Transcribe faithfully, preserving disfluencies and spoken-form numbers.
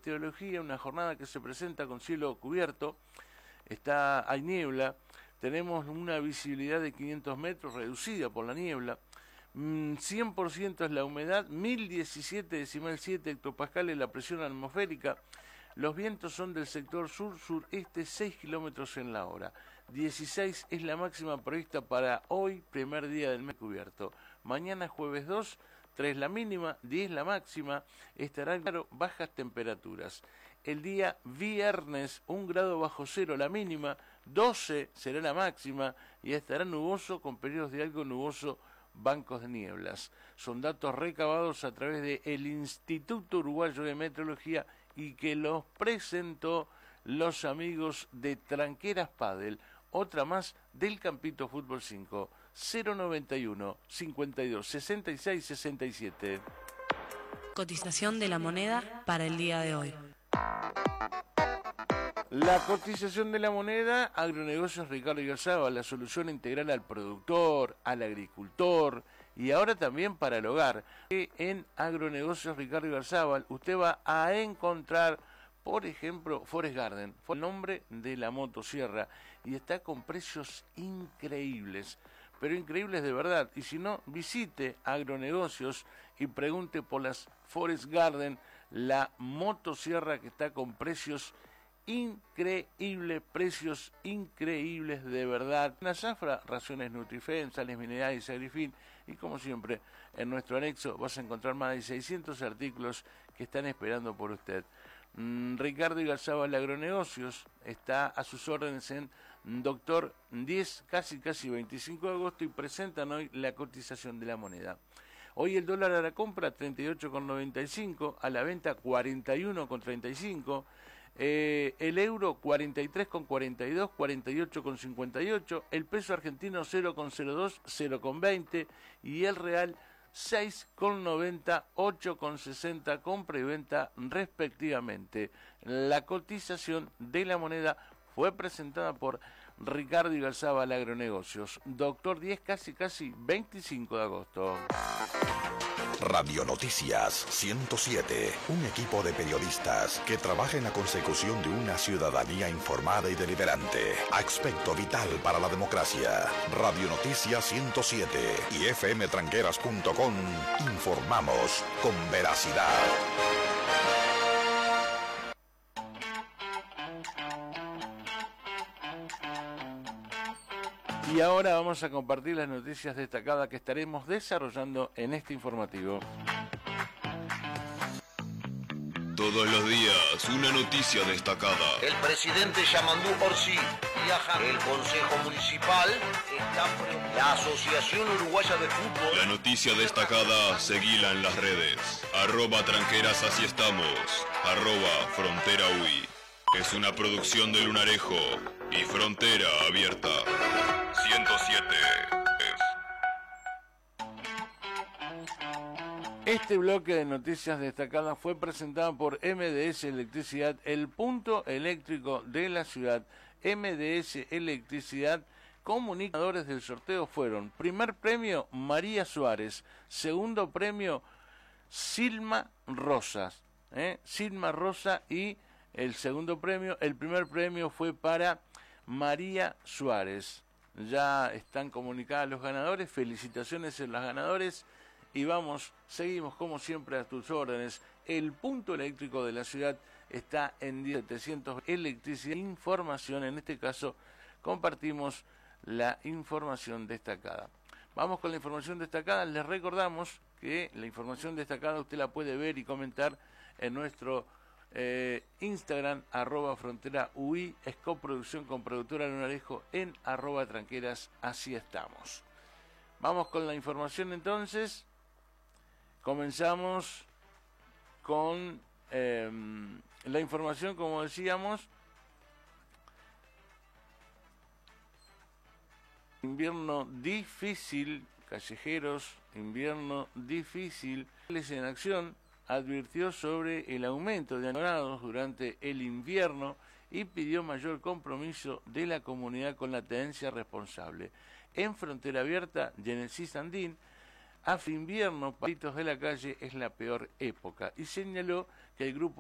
meteorología, una jornada que se presenta con cielo cubierto, está, hay niebla, tenemos una visibilidad de quinientos metros reducida por la niebla, cien por ciento es la humedad, mil diecisiete decimal siete hectopascales la presión atmosférica, los vientos son del sector sur-sureste seis kilómetros en la hora, dieciséis es la máxima prevista para hoy, primer día del mes cubierto, mañana jueves dos, tres la mínima, diez la máxima, estarán claro bajas temperaturas. El día viernes, un grado bajo cero la mínima, doce será la máxima y estará nuboso con periodos de algo nuboso, bancos de nieblas. Son datos recabados a través del Instituto Uruguayo de Meteorología y que los presentó los amigos de Tranqueras Padel, otra más del Campito Fútbol cinco, cero noventa y uno, cincuenta y dos, sesenta y seis, sesenta y siete. Cotización de la moneda para el día de hoy. La cotización de la moneda, Agronegocios Ricardo Igarzábal, la solución integral al productor, al agricultor y ahora también para el hogar. En Agronegocios Ricardo Igarzábal usted va a encontrar, por ejemplo, Forest Garden, fue el nombre de la motosierra y está con precios increíbles, pero increíbles de verdad. Y si no, visite Agronegocios y pregunte por las Forest Garden, la motosierra que está con precios increíbles, precios increíbles de verdad. En la zafra, raciones Nutrifen, sales minerales y Agrifin, y como siempre, en nuestro anexo vas a encontrar más de seiscientos artículos que están esperando por usted. Mm, Ricardo Igarzábal Agronegocios está a sus órdenes en Doctor diez, casi casi veinticinco de agosto, y presentan hoy la cotización de la moneda. Hoy el dólar a la compra treinta y ocho con noventa y cinco, a la venta cuarenta y uno con treinta y cinco, eh, el euro cuarenta y tres con cuarenta y dos, cuarenta y ocho con cincuenta y ocho, el peso argentino cero con cero dos, cero con veinte y el real seis con noventa, ocho con sesenta, compra y venta respectivamente. La cotización de la moneda fue presentada por Ricardo Igarzábal Agronegocios, Doctor diez, casi casi veinticinco de agosto. Radio Noticias ciento siete, un equipo de periodistas que trabaja en la consecución de una ciudadanía informada y deliberante, aspecto vital para la democracia. Radio Noticias ciento siete y f m tranqueras punto com, informamos con veracidad. Y ahora vamos a compartir las noticias destacadas que estaremos desarrollando en este informativo. Todos los días, una noticia destacada. El presidente Yamandú Orsi viaja. El Consejo Municipal está por la Asociación Uruguaya de Fútbol. La noticia destacada, seguila en las redes. Arroba tranqueras, así estamos. Arroba frontera U I. Es una producción de Lunarejo y Frontera Abierta. ciento siete es. Este bloque de noticias destacadas fue presentado por M D S Electricidad, el punto eléctrico de la ciudad. M D S Electricidad, comunicadores del sorteo fueron: primer premio María Suárez, segundo premio Silma Rosas, ¿eh? Silma Rosa, y el segundo premio, el primer premio fue para María Suárez. Ya están comunicados los ganadores, felicitaciones a los ganadores y vamos, seguimos como siempre a tus órdenes. El punto eléctrico de la ciudad está en diez setecientos electricidad. Información, en este caso compartimos la información destacada. Vamos con la información destacada. Les recordamos que la información destacada usted la puede ver y comentar en nuestro Eh, Instagram, arroba frontera U I, es coproducción con productora Lunarejo en arroba tranqueras, así estamos. Vamos con la información entonces. Comenzamos con eh, la información, como decíamos. Invierno difícil, callejeros, invierno difícil, en acción. Advirtió sobre el aumento de grados durante el invierno y pidió mayor compromiso de la comunidad con la tenencia responsable. En Frontera Abierta, Genesis Andín, a fin invierno, palitos de la calle es la peor época, y señaló que el grupo